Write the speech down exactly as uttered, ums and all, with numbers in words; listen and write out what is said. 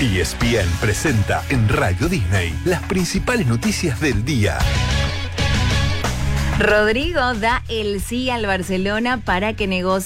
E S P N presenta en Radio Disney las principales noticias del día. Rodrigo da el sí al Barcelona para que negocie